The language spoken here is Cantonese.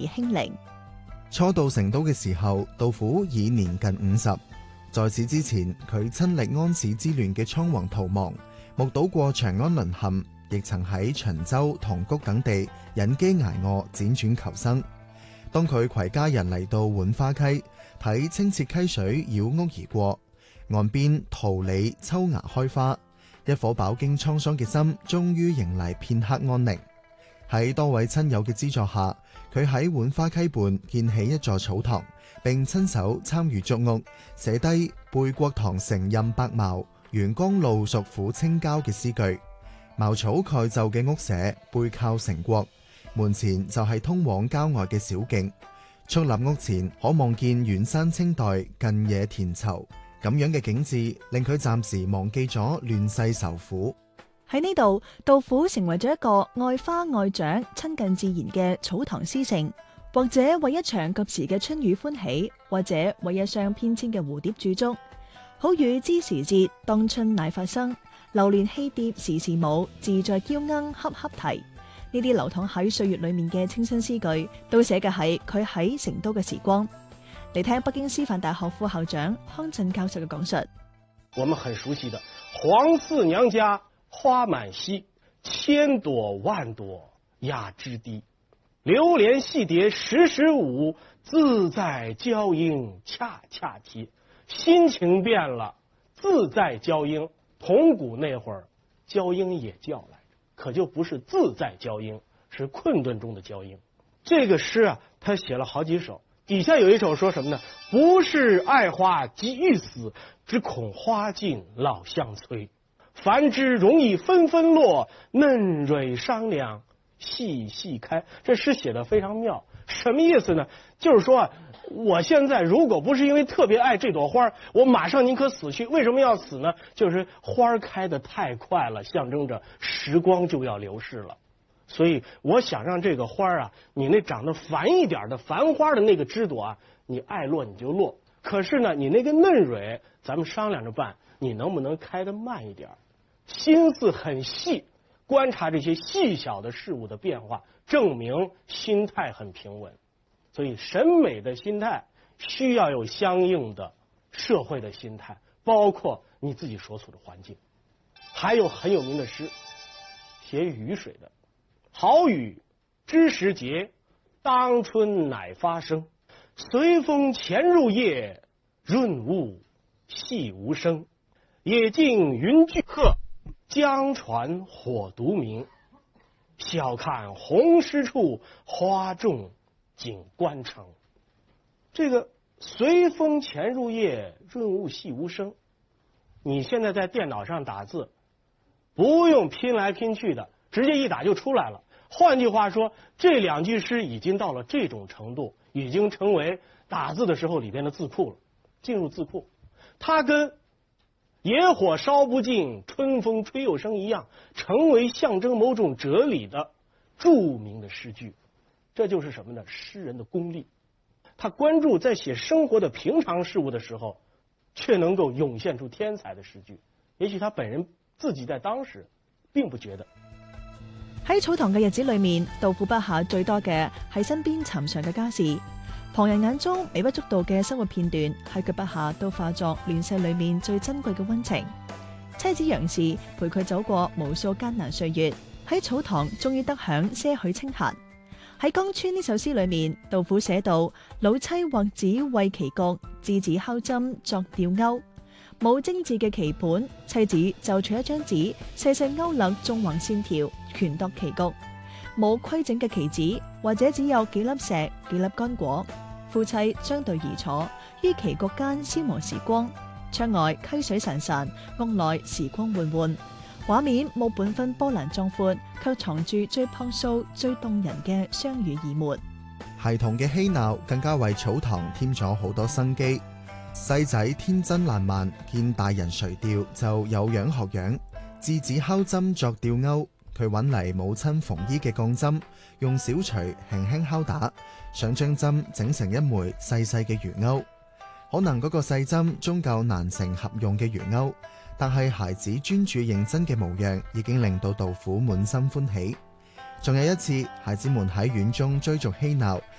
輕靈。 初到成都嘅時候，杜甫已年近50。在此之前，佢親歷安史之亂嘅倉皇逃亡，目睹過長安淪陷，亦曾喺秦州、塘谷等地忍飢挨餓，輾轉求生。當佢攜家人嚟到浣花溪，睇清澈溪水繞屋而過，岸邊桃李秋芽開花，一顆飽經滄桑嘅心終於迎嚟片刻安寧。喺多位親友嘅資助下，佢喺浣花溪畔建起一座草堂，並親手參與築屋，寫低背國堂承任白茅，元江路屬府清郊嘅詩句。茅草蓋就嘅屋舍背靠城郭，門前就係通往郊外嘅小徑。矗立屋前可望見遠山青黛，近野田疇，咁樣嘅景致令佢暫時忘記咗亂世愁苦。 喺呢度，杜甫成為咗一個愛花愛長、親近自然嘅草堂詩聖，或者為一場及時嘅春雨歡喜，或者為一雙翩躭嘅蝴蝶駐足。好雨知時節，當春乃發生。流連戲蝶時時舞，自在嬌鶯恰恰啼。呢啲流淌喺歲月裏面嘅清新詩句，都寫嘅係佢喺成都嘅時光。嚟聽北京師範大學副校長康震教授嘅講述。 我們很熟悉的黃四娘家花滿蹊，千朵萬朵壓枝低。流連戲蝶時時舞，自在嬌鶯恰恰啼。心情變了，自在嬌鶯。銅鼓那會兒，嬌鶯也叫來着，可就不是自在嬌鶯，是困頓中的嬌鶯。這個詩啊，他寫了好幾首，底下有一首說什麼呢？不是愛花急欲死，只恐花盡老相催。繁枝容易紛紛落，嫩蕊商量細細開。這詩寫得非常妙，什麼意思呢？就是說啊，我現在如果不是因為特別愛這朵花，我馬上寧可死去。為什麼要死呢？就是花開得太快了，象徵着時光就要流逝了。所以我想讓這個花啊，你那長得繁一點的繁花的那個枝朵啊，你愛落你就落。可是呢，你那個嫩蕊，咱們商量着辦，你能不能開得慢一點？心思很細，觀察這些細小的事物的變化，證明心態很平穩。所以審美的心態需要有相應的社會的心態，包括你自己所處的環境。還有很有名的詩，寫雨水的。好雨知時節，當春乃發生。隨風潛入夜，潤物細無聲。野徑雲俱黑，江船火獨明。曉看紅濕處，花重錦官城。這個隨風潛入夜，潤物細無聲。你現在在電腦上打字，不用拼來拼去的，直接一打就出來了。換句話說，這兩句詩已經到了這種程度，已經成為打字的時候裏邊的字庫了，進入字庫。它跟野火燒不盡，春風吹又生一樣，成為象徵某種哲理的著名的詩句。這就是什麼呢？詩人的功力。他關注在寫生活的平常事物的時候，卻能夠湧現出天才的詩句。也許他本人自己在當時並不覺得。 喺草堂嘅日子裏面，杜甫筆下最多嘅係身邊尋常嘅家事，旁人眼中微不足道嘅生活片段，喺佢筆下都化作亂世裏面最珍貴嘅溫情。妻子楊氏陪佢走過無數艱難歲月，喺草堂終於得享些許清閒。喺《江村》呢首詩裏面，杜甫寫到：老妻畫紙為棋局，稚子敲針作吊鈎。冇精緻嘅棋盤，妻子就取一張紙，細細勾勒縱橫線條，權度棋局。冇規整嘅棋子，或者只有幾粒石、幾粒乾果。夫妻相對而坐，於棋局間消磨時光。窗外溪水潺潺，屋內時光緩緩。畫面冇半分波瀾壯闊，卻藏住最樸素、最動人嘅相濡以沫。 孩童嘅嬉鬧更加為草堂添咗好多生機。細仔天真爛漫，見大人垂釣就有樣學樣。稚子敲針作吊鈎，佢揾嚟母親縫衣嘅鋼針，用小錘輕輕敲打，想將針整成一枚細細嘅魚鈎。可能嗰個細針終究難成合用嘅魚鈎，但係孩子專注認真嘅模樣已經令到杜甫滿心歡喜。仲有一次，孩子們喺院中追逐嬉鬧，